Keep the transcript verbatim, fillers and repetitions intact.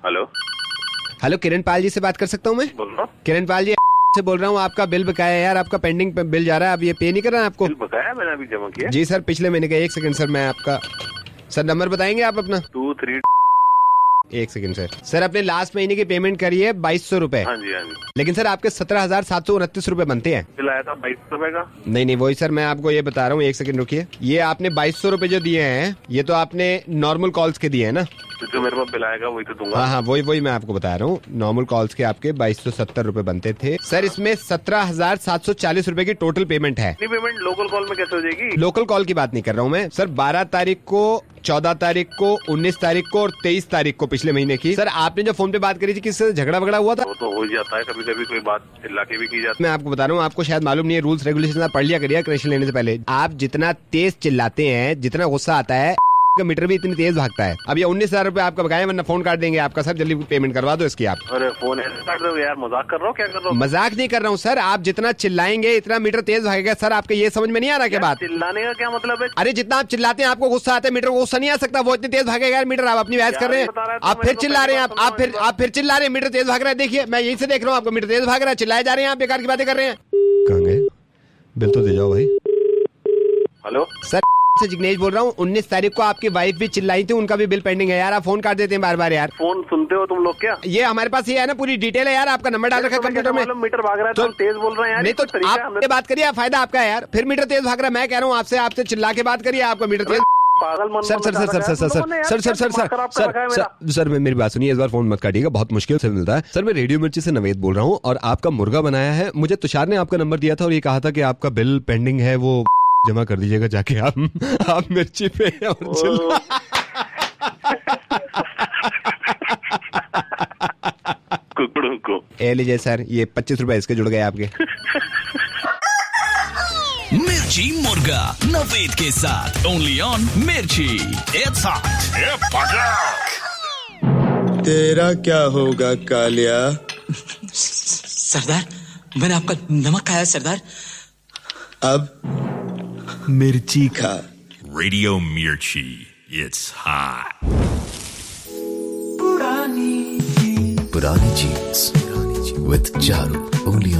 Hello hello, किरण पाल जी से बात कर सकता हूँ मैं? बोल रहा हूँ। किरण पाल जी से बोल रहा हूँ। आपका बिल बकाया है यार, आपका पेंडिंग पे बिल जा रहा है, आप ये पे नहीं कर रहे हैं आपको? बिल बकाया मैंने अभी जमा किया। जी सर, पिछले महीने का। एक सेकंड सर, मैं आपका सर नंबर बताएंगे आप अपना? टू थ्री एक सेकंड सर। सर आपने लास्ट महीने की पेमेंट करी है बाईस सौ रूपए। हाँ जी हाँ जी। लेकिन सर आपके सत्रह हजार सात सौ उनतीस रूपए बनते हैं। बिल आया था बाईस सौ रुपए का। नहीं नहीं, वही सर मैं आपको ये बता रहा हूँ। एक सेकंड रुकिए। ये आपने बाईस सौ रूपये जो दिए हैं, ये तो आपने नॉर्मल कॉल्स के दिए हैं ना? तो जो मेरे पास बिल आएगा वही तो दूंगा। हाँ हाँ, वही वही मैं आपको बता रहा हूँ। नॉर्मल कॉल्स के आपके बाईस सौ सत्तर रूपये बनते थे सर। इसमें सत्रह हजार सात सौ चालीस रूपये की टोटल पेमेंट है। पेमेंट लोकल कॉल में कैसे हो जाएगी? लोकल कॉल की बात नहीं कर रहा हूँ मैं सर। बारह तारीख को, चौदह तारीख को, उन्नीस तारीख को और तेईस तारीख को पिछले महीने की। सर आपने जो फोन पे बात करी थी, किससे झगड़ा वगड़ा हुआ था? वो तो हो ही जाता है कभी कभी, कोई बात चिल्ला के भी की जाती मैं आपको बता रहा हूँ, आपको शायद मालूम नहीं है, रूल्स रेगुलेशन आप पढ़ लिया करिए कनेक्शन लेने से पहले। आप जितना तेज चिल्लाते हैं, जितना गुस्सा आता है, का मीटर भी इतनी तेज भागता है। अब ये उन्नीस हजार रूपए आपका बकाया, वरना फोन काट देंगे आपका। सर जल्दी पेमेंट करवा दो इसकी आप। अरे फोन ऐसे काट रहे हो यार, मजाक कर रहा हो? क्या कर रहा हो? मजाक नहीं कर रहा हूँ सर। आप जितना चिल्लाएंगे इतना मीटर तेज भागेगा सर। आपके ये समझ में नहीं आ रहा क्या बात? चिल्लाने का क्या मतलब है? अरे जितना आप चिल्लाते हैं आपको गुस्सा आता है, मीटर को गुस्सा नहीं आ सकता। वो इतनी तेज भागेगा यार मीटर। आप अपनी बहस कर रहे हैं, आप फिर चिल्ला रहे हैं। आप आप फिर आप फिर चिल्ला रहे हैं, मीटर तेज भाग रहा है। देखिए मैं यहीं से देख रहा हूँ, आपको मीटर तेज भाग रहा है, चिल्लाए जा रहे हैं, आप बेकार की बातें कर रहे हैं। कहाँ गए? बिल तो दे जाओ भाई। हेलो सर से जिग्नेश बोल रहा हूँ। उन्नीस तारीख को आपकी वाइफ भी चिल्लाई थी, उनका भी बिल पेंडिंग है यार। आप फोन काट देते हैं बार बार यार। फोन सुनते हो तुम लोग क्या? ये हमारे पास ये है ना, पूरी डिटेल है यार। आपका नंबर डाल रखा है कंप्यूटर में। मीटर भाग रहा है तो तेज बोल रहे हैं यार। नहीं तो आप बात करिए, फायदा आपका है यार। फिर मीटर तेज भाग रहा है। मैं कह रहा हूँ आपसे, आपसे चिल्ला के बात करिए, आपका मीटर तेज। पागल sir sir sir sir sir sir sir sir sir sir sir sir मेरी बात सुनिए, इस बार फोन मत काटिएगा, बहुत मुश्किल से मिलता है। सर मैं रेडियो मिर्ची से नवेद बोल रहा हूँ और आपका मुर्गा बनाया है। मुझे तुषार ने आपका नंबर दिया था और ये कहा था कि आपका बिल पेंडिंग है, वो जमा कर दीजिएगा जाके आप आप मिर्ची पे और चिल्ला। कुकड़ों को ए लीजिए सर, ये पच्चीस रुपए इसके जुड़ गए आपके। मिर्ची मुर्गा नवेद के साथ ओनली ऑन मिर्ची। It's hot. तेरा क्या होगा कालिया? सरदार मैंने आपका नमक खाया सरदार। अब मिर्ची खा। रेडियो मिर्ची। It's hot. पुरानी जीन्स विद चारू ओनली